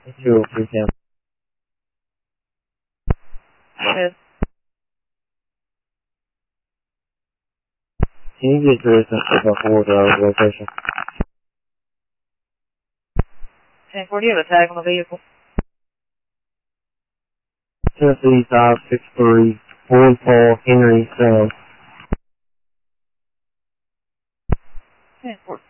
203 Cam. Yes. Can you get your distance to the forward location? 10-4, do you have a tag on the vehicle? Tennessee 563, Floyd Paul, Henry, 10-4.